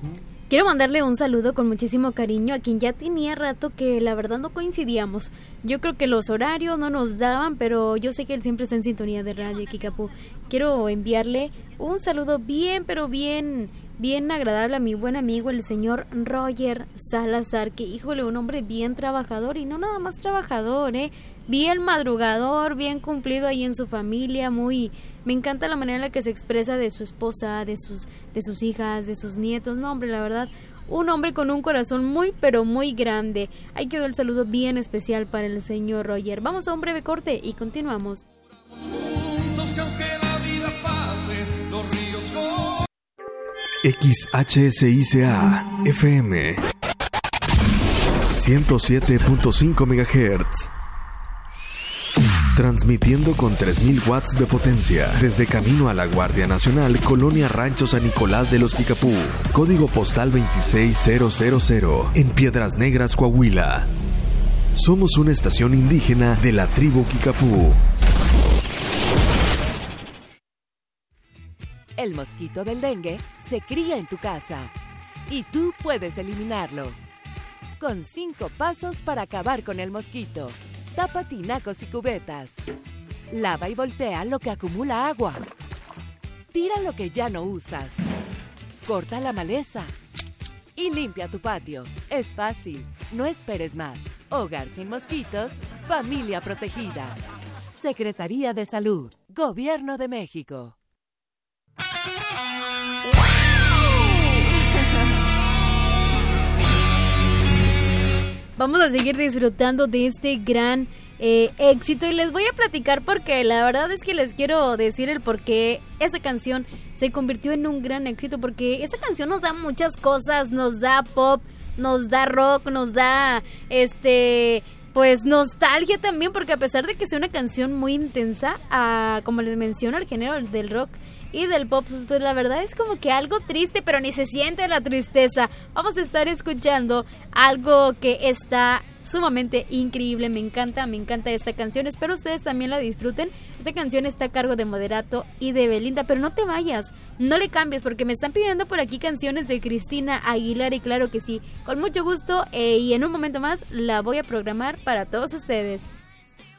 Quiero mandarle un saludo con muchísimo cariño a quien ya tenía rato que la verdad no coincidíamos. Yo creo que los horarios no nos daban, pero yo sé que él siempre está en sintonía de Radio Kikapú. Quiero enviarle un saludo bien, pero bien agradable a mi buen amigo, el señor Roger Salazar, que híjole, un hombre bien trabajador y no nada más trabajador, bien madrugador, bien cumplido ahí en su familia, me encanta la manera en la que se expresa de su esposa, de sus hijas, de sus nietos. No, hombre, la verdad, un hombre con un corazón muy, pero muy grande. Ahí quedó el saludo bien especial para el señor Roger. Vamos a un breve corte y continuamos. XHSICA FM 107.5 MHz, transmitiendo con 3000 watts de potencia desde camino a la Guardia Nacional, Colonia Rancho San Nicolás de los Kikapú, código postal 26000, en Piedras Negras, Coahuila. Somos una estación indígena de la tribu Kikapú. El mosquito del dengue se cría en tu casa y tú puedes eliminarlo con 5 pasos para acabar con el mosquito. Tapa tinacos y cubetas. Lava y voltea lo que acumula agua. Tira lo que ya no usas. Corta la maleza y limpia tu patio. Es fácil, no esperes más. Hogar sin mosquitos, familia protegida. Secretaría de Salud, Gobierno de México. Vamos a seguir disfrutando de este gran éxito y les voy a platicar porque la verdad es que les quiero decir el por qué esa canción se convirtió en un gran éxito, porque esta canción nos da muchas cosas, nos da pop, nos da rock, nos da pues nostalgia también, porque a pesar de que sea una canción muy intensa, como les menciono, el género del rock y del pop, pues la verdad es como que algo triste, pero ni se siente la tristeza. Vamos a estar escuchando algo que está sumamente increíble. Me encanta esta canción, espero ustedes también la disfruten. Esta canción está a cargo de Moderato y de Belinda, pero no te vayas, no le cambies, porque me están pidiendo por aquí canciones de Cristina Aguilar y claro que sí, con mucho gusto, y en un momento más la voy a programar para todos ustedes.